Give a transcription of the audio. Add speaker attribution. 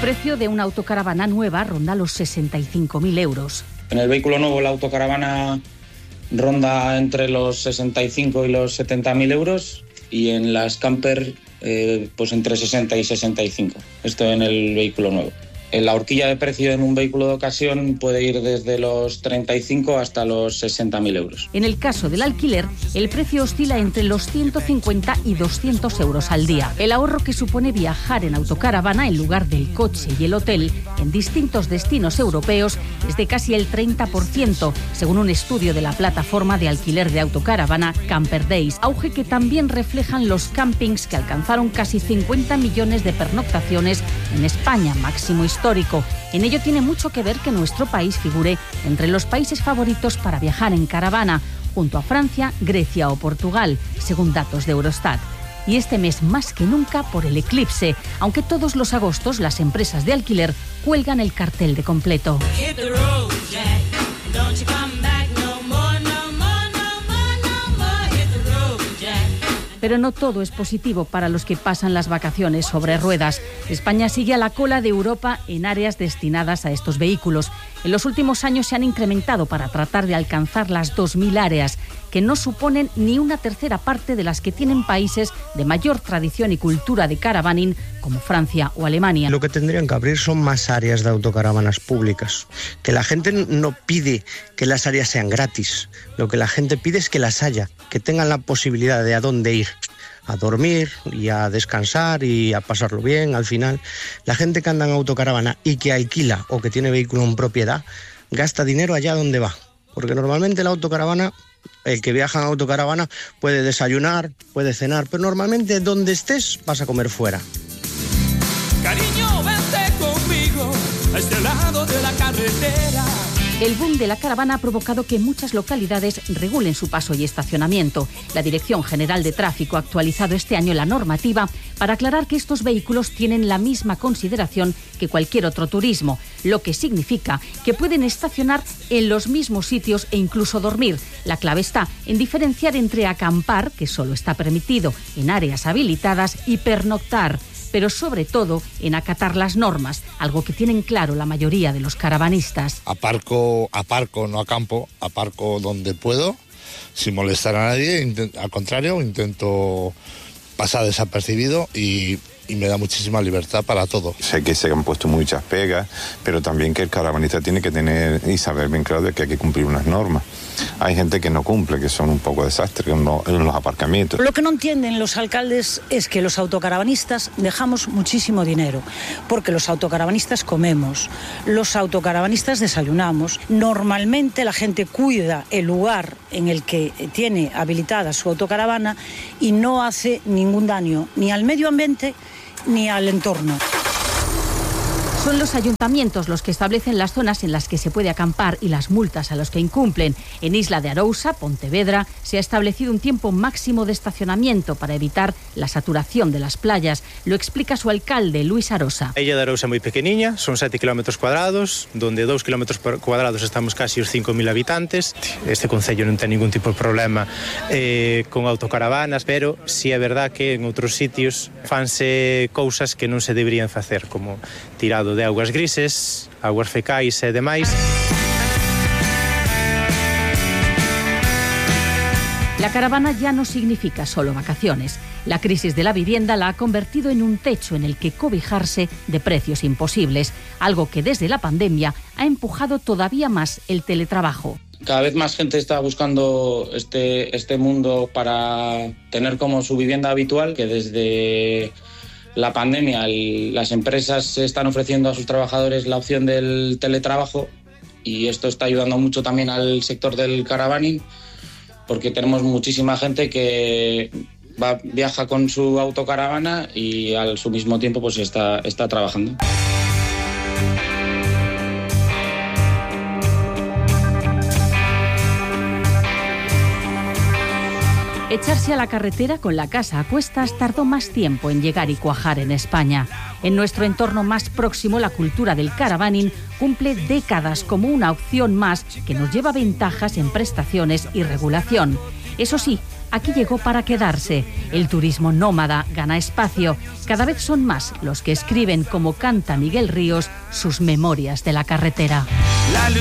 Speaker 1: precio de una autocaravana nueva ronda los 65.000 euros.
Speaker 2: En el vehículo nuevo la autocaravana ronda entre los 65 y los 70.000 euros y en las camper pues entre 60 y 65. Esto en el vehículo nuevo. La horquilla de precio en un vehículo de ocasión puede ir desde los 35 hasta los 60.000 euros.
Speaker 1: En el caso del alquiler, el precio oscila entre los 150 y 200 euros al día. El ahorro que supone viajar en autocaravana en lugar del coche y el hotel en distintos destinos europeos es de casi el 30%, según un estudio de la plataforma de alquiler de autocaravana Camper Days. Auge que también reflejan los campings, que alcanzaron casi 50 millones de pernoctaciones en España, máximo histórico. En ello tiene mucho que ver que nuestro país figure entre los países favoritos para viajar en caravana, junto a Francia, Grecia o Portugal, según datos de Eurostat. Y este mes más que nunca por el eclipse, aunque todos los agostos las empresas de alquiler cuelgan el cartel de completo. Pero no todo es positivo para los que pasan las vacaciones sobre ruedas. España sigue a la cola de Europa en áreas destinadas a estos vehículos. En los últimos años se han incrementado para tratar de alcanzar las 2.000 áreas, que no suponen ni una tercera parte de las que tienen países de mayor tradición y cultura de caravaning como Francia o Alemania.
Speaker 3: Lo que tendrían que abrir son más áreas de autocaravanas públicas. Que la gente no pide que las áreas sean gratis. Lo que la gente pide es que las haya, que tengan la posibilidad de a dónde ir. A dormir y a descansar y a pasarlo bien. Al final, la gente que anda en autocaravana y que alquila o que tiene vehículo en propiedad, gasta dinero allá donde va. Porque normalmente la autocaravana, el que viaja en autocaravana puede desayunar, puede cenar, pero normalmente donde estés vas a comer fuera.
Speaker 4: Cariño, vente conmigo a este lado de la carretera.
Speaker 1: El boom de la caravana ha provocado que muchas localidades regulen su paso y estacionamiento. La Dirección General de Tráfico ha actualizado este año la normativa para aclarar que estos vehículos tienen la misma consideración que cualquier otro turismo, lo que significa que pueden estacionar en los mismos sitios e incluso dormir. La clave está en diferenciar entre acampar, que solo está permitido en áreas habilitadas, y pernoctar, pero sobre todo en acatar las normas, algo que tienen claro la mayoría de los caravanistas.
Speaker 5: Aparco, no acampo, aparco donde puedo, sin molestar a nadie, al contrario, intento pasar desapercibido y me da muchísima libertad para todo.
Speaker 6: Sé que se han puesto muchas pegas, pero también que el caravanista tiene que tener y saber bien claro de que hay que cumplir unas normas. Hay gente que no cumple, que son un poco desastres en los aparcamientos.
Speaker 7: Lo que no entienden los alcaldes es que los autocaravanistas dejamos muchísimo dinero, porque los autocaravanistas comemos, los autocaravanistas desayunamos. Normalmente la gente cuida el lugar en el que tiene habilitada su autocaravana y no hace ningún daño ni al medio ambiente ni al entorno.
Speaker 1: Son los ayuntamientos los que establecen las zonas en las que se puede acampar y las multas a los que incumplen. En Isla de Arousa, Pontevedra, se ha establecido un tiempo máximo de estacionamiento para evitar la saturación de las playas. Lo explica su alcalde, Luis Arosa.
Speaker 8: A Illa de Arousa é moi pequeniña, son 7 km cuadrados, donde 2 km cuadrados estamos casi os 5.000 habitantes. Este concello non ten ningún tipo de problema con autocaravanas, pero si é verdad que en outros sitios fanse cousas que non se deberían facer, como tirado de augas grises, augas fecais e demais.
Speaker 1: La caravana ya no significa solo vacaciones. La crisis de la vivienda la ha convertido en un techo en el que cobijarse de precios imposibles, algo que desde la pandemia ha empujado todavía más el teletrabajo.
Speaker 2: Cada vez más gente está buscando este mundo para tener como su vivienda habitual, que desde la pandemia las empresas están ofreciendo a sus trabajadores la opción del teletrabajo, y esto está ayudando mucho también al sector del caravaning, porque tenemos muchísima gente que viaja con su autocaravana y al su mismo tiempo pues está trabajando.
Speaker 1: Echarse a la carretera con la casa a cuestas tardó más tiempo en llegar y cuajar en España. En nuestro entorno más próximo, la cultura del caravaning cumple décadas como una opción más que nos lleva ventajas en prestaciones y regulación. Eso sí, aquí llegó para quedarse. El turismo nómada gana espacio. Cada vez son más los que escriben, como canta Miguel Ríos, sus memorias de la carretera.